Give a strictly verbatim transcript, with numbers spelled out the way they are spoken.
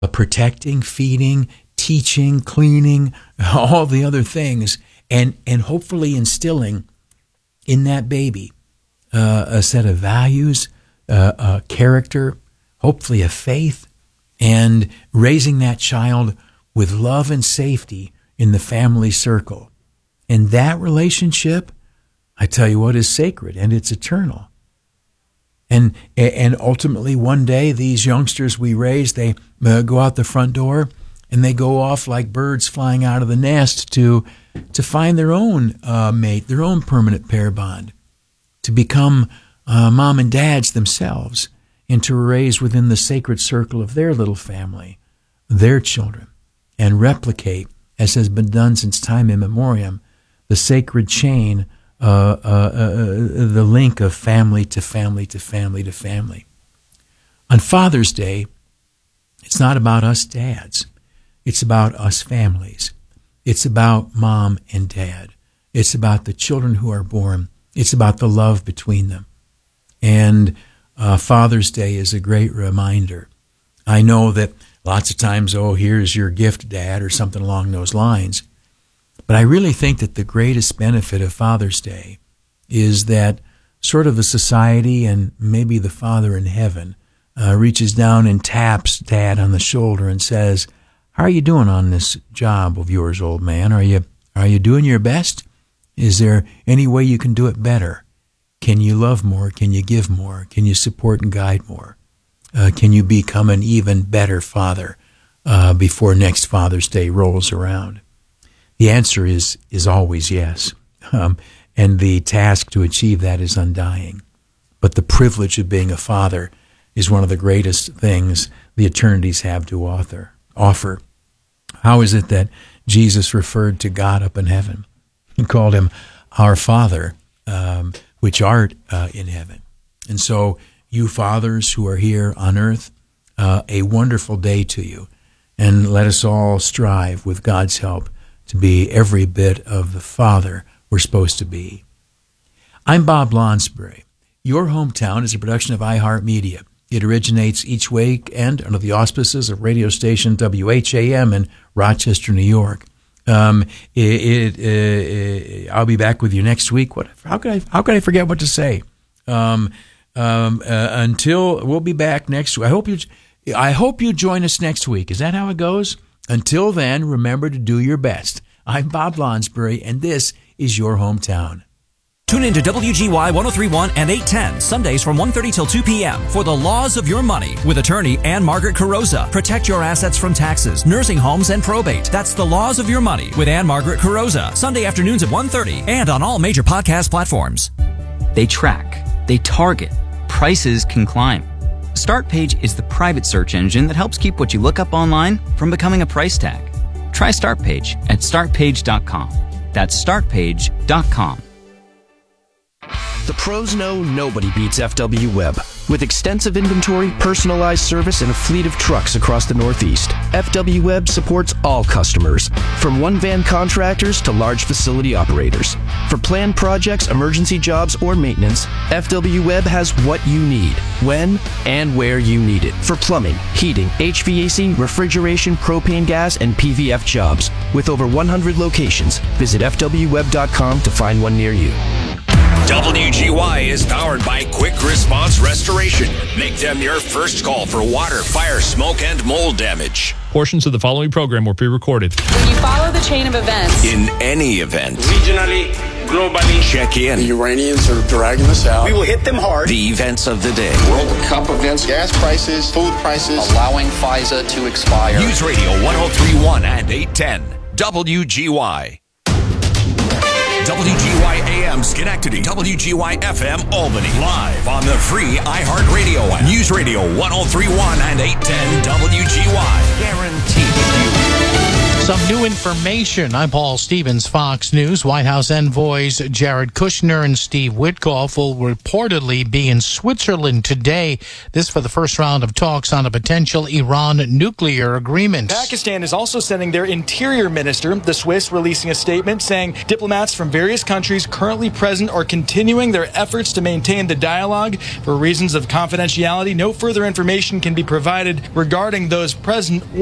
uh, protecting, feeding, teaching, cleaning, all the other things, and, and hopefully instilling in that baby uh, a set of values, uh, a character, hopefully a faith, and raising that child with love and safety in the family circle. And that relationship, I tell you what, is sacred and it's eternal. And and ultimately one day these youngsters we raise, they uh, go out the front door and they go off like birds flying out of the nest to to find their own uh, mate, their own permanent pair bond, to become uh, mom and dads themselves, and to raise within the sacred circle of their little family, their children, and replicate, as has been done since time immemorial, the sacred chain, uh, uh, uh, the link of family to family to family to family. On Father's Day, it's not about us dads. It's about us families. It's about mom and dad. It's about the children who are born. It's about the love between them. And uh, Father's Day is a great reminder. I know that lots of times, oh, here's your gift, Dad, or something along those lines. But I really think that the greatest benefit of Father's Day is that sort of the society and maybe the Father in heaven uh, reaches down and taps Dad on the shoulder and says, how are you doing on this job of yours, old man? Are you are you doing your best? Is there any way you can do it better? Can you love more? Can you give more? Can you support and guide more? Uh, can you become an even better father uh, before next Father's Day rolls around? The answer is is always yes. Um, and the task to achieve that is undying. But the privilege of being a father is one of the greatest things the eternities have to author, offer. How is it that Jesus referred to God up in heaven? He called him our Father, um, which art uh, in heaven. And so you fathers who are here on earth, uh, a wonderful day to you. And let us all strive with God's help to be every bit of the father we're supposed to be. I'm Bob Lonsbury. Your Hometown is a production of iHeartMedia. It originates each weekend under the auspices of radio station W H A M in Rochester, New York. Um, it, it, uh, I'll be back with you next week. What? How could I? How could I forget what to say? Um, um, uh, until we'll be back next week. I hope you. I hope you join us next week. Is that how it goes? Until then, remember to do your best. I'm Bob Lonsbury, and this is Your Hometown. Tune in to W G Y one oh three point one and eight ten, Sundays from one thirty till two p.m. for The Laws of Your Money with attorney Ann Margaret Carrozza. Protect your assets from taxes, nursing homes, and probate. That's The Laws of Your Money with Ann Margaret Carrozza. Sunday afternoons at one thirty and on all major podcast platforms. They track. They target. Prices can climb. StartPage is the private search engine that helps keep what you look up online from becoming a price tag. Try StartPage at start page dot com. That's start page dot com. The pros know nobody beats F W Web. With extensive inventory, personalized service, and a fleet of trucks across the Northeast, F W Web supports all customers, from one-van contractors to large facility operators. For planned projects, emergency jobs, or maintenance, F W Web has what you need, when and where you need it. For plumbing, heating, H V A C, refrigeration, propane gas, and P V F jobs. With over one hundred locations, visit F W web dot com to find one near you. W G Y is powered by Quick Response Restoration. Make them your first call for water, fire, smoke, and mold damage. Portions of the following program were pre-recorded. When you follow the chain of events, In any event, regionally, globally, check in. The Iranians are dragging us out. We will hit them hard. The events of the day. World Cup events, gas prices, food prices, allowing FISA to expire. News Radio one oh three point one and eight ten. W G Y. W G Y A M Schenectady, W G Y F M Albany, live on the free iHeartRadio app. News Radio one oh three point one and eight ten W G Y, guaranteed you. Some new information. I'm Paul Stevens, Fox News. White House envoys Jared Kushner and Steve Witkoff will reportedly be in Switzerland today. This for the first round of talks on a potential Iran nuclear agreement. Pakistan is also sending their interior minister, the Swiss, releasing a statement saying diplomats from various countries currently present are continuing their efforts to maintain the dialogue. For reasons of confidentiality, no further information can be provided regarding those present